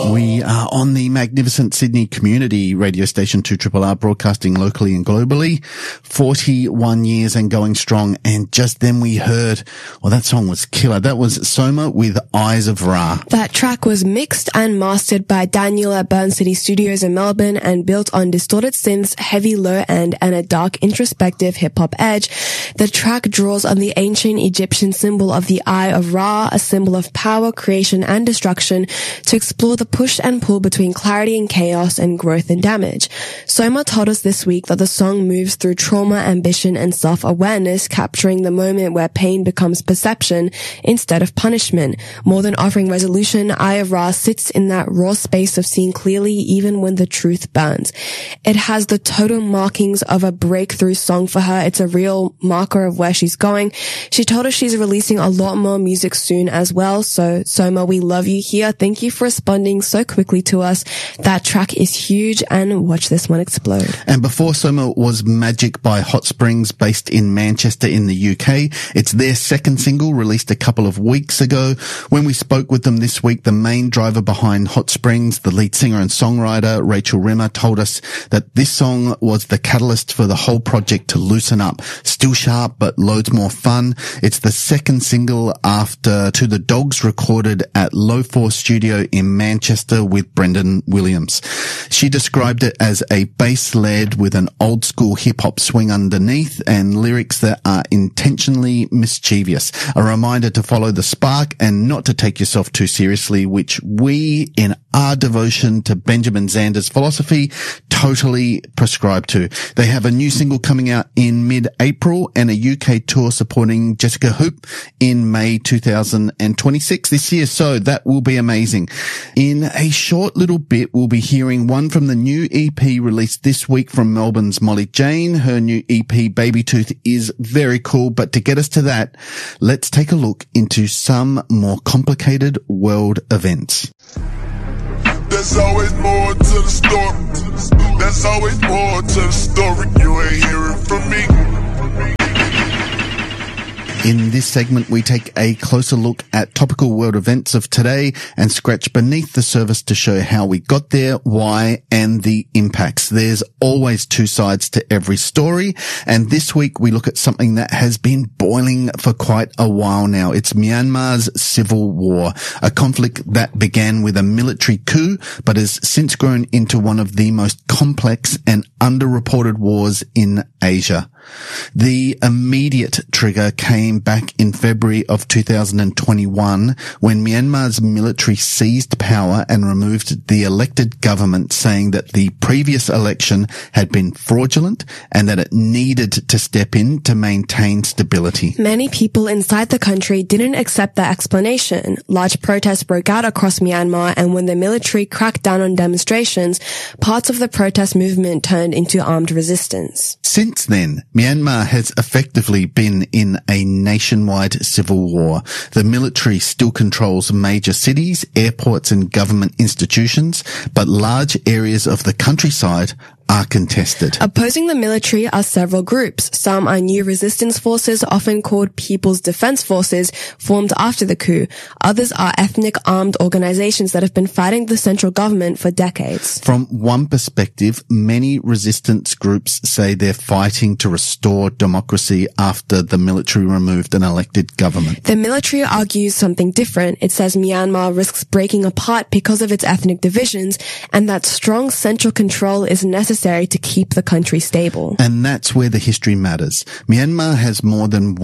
We are on the magnificent Sydney community radio station 2RRR, broadcasting locally and globally. 41 years and going strong. And just then we heard, well, that song was killer. That was Soma with Eyes of Ra. That track was mixed and mastered by Daniel at Burn City Studios in Melbourne and built on distorted synths, heavy low end, and a dark introspective hip-hop edge. The track draws on the ancient Egyptian symbol of the Eye of Ra, a symbol of power, creation, and destruction, to explore the push and pull between clarity and chaos and growth and damage. Soma told us this week that the song moves through trauma, ambition, and self-awareness, capturing the moment where pain becomes perception instead of punishment. More than offering resolution, Eye of Ra sits in that raw space of seeing clearly even when the truth burns. It has the total markings of a breakthrough song for her. It's a real marker of where she's going. She told us she's releasing a lot more music soon as well. So Soma, we love you here. Thank you for responding so quickly to us. That track is huge, and watch this one explode. And before Soma was Magic by Hot Springs, based in Manchester in the UK. It's their second single, released a couple of weeks ago. When we spoke with them this week, the main driver behind Hot Springs, the lead singer and songwriter Rachel Rimmer, told us that this song was the catalyst for the whole project to loosen up. Still sharp, but loads more fun. It's the second single after To the Dogs, recorded at Low Force Studio in Manchester with Brendan Williams. She described it as a bass-led with an old-school hip-hop swing underneath and lyrics that are intentionally mischievous. A reminder to follow the spark and not to take yourself too seriously, which we, in our devotion to Benjamin Zander's philosophy, totally prescribe to. They have a new single coming out in mid-April and a UK tour supporting Jessica Hoop in May 2026 this year. So that will be amazing. In a short little bit, we'll be hearing one from the new EP released this week from Melbourne's Molly Jane. Her new EP, Baby Tooth, is very cool. But to get us to that, let's take a look into some more complicated world events. There's always more to the story. There's always more to the story. You ain't hearing from me. In this segment, we take a closer look at topical world events of today and scratch beneath the surface to show how we got there, why, and the impacts. There's always two sides to every story, and this week we look at something that has been boiling for quite a while now. It's Myanmar's civil war, a conflict that began with a military coup, but has since grown into one of the most complex and underreported wars in Asia. The immediate trigger came back in February of 2021 when Myanmar's military seized power and removed the elected government, saying that the previous election had been fraudulent and that it needed to step in to maintain stability. Many people inside the country didn't accept that explanation. Large protests broke out across Myanmar, and when the military cracked down on demonstrations, parts of the protest movement turned into armed resistance. Since then, Myanmar has effectively been in a nationwide civil war. The military still controls major cities, airports, and government institutions, but large areas of the countryside are contested. Opposing the military are several groups. Some are new resistance forces, often called People's Defense Forces, formed after the coup. Others are ethnic armed organizations that have been fighting the central government for decades. From one perspective, many resistance groups say they're fighting to restore democracy after the military removed an elected government. The military argues something different. It says Myanmar risks breaking apart because of its ethnic divisions, and that strong central control is necessary to keep the country stable. And that's where the history matters. Myanmar has more than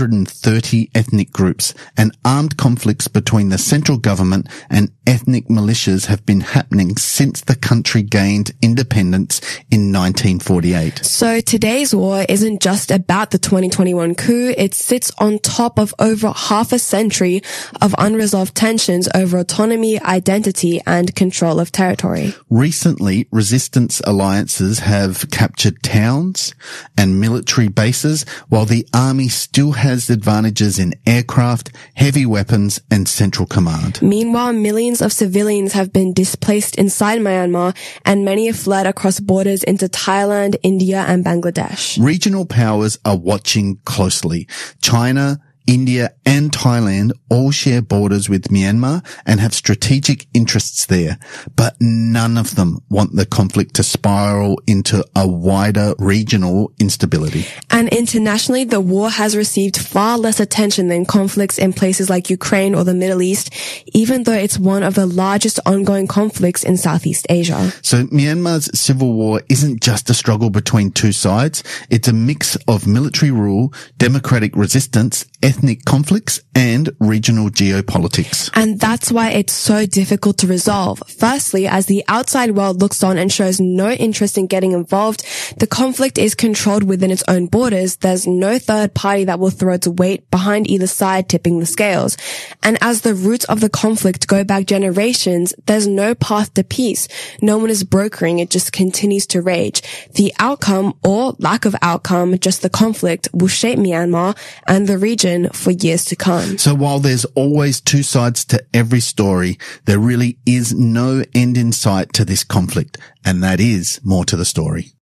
130 ethnic groups, and armed conflicts between the central government and ethnic militias have been happening since the country gained independence in 1948. So today's war isn't just about the 2021 coup. It sits on top of over half a century of unresolved tensions over autonomy, identity, and control of territory. Recently, resistance alliances have captured towns and military bases, while the army still has advantages in aircraft, heavy weapons, and central command. Meanwhile, millions of civilians have been displaced inside Myanmar, and many have fled across borders into Thailand, India, and Bangladesh. Regional powers are watching closely. China, India and Thailand all share borders with Myanmar and have strategic interests there, but none of them want the conflict to spiral into a wider regional instability. And internationally, the war has received far less attention than conflicts in places like Ukraine or the Middle East, even though it's one of the largest ongoing conflicts in Southeast Asia. So Myanmar's civil war isn't just a struggle between two sides. It's a mix of military rule, democratic resistance, ethnic conflicts, and regional geopolitics. And that's why it's so difficult to resolve. Firstly, as the outside world looks on and shows no interest in getting involved, the conflict is controlled within its own borders. There's no third party that will throw its weight behind either side, tipping the scales. And as the roots of the conflict go back generations, there's no path to peace. No one is brokering. It just continues to rage. The outcome, or lack of outcome, just the conflict, will shape Myanmar and the region for years to come. So while there's always two sides to every story, there really is no end in sight to this conflict, and that is more to the story.